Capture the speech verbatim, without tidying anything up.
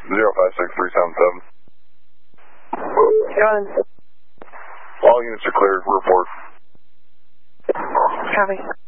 zero five six three seven seven. Got it. All units are cleared. Report. Copy.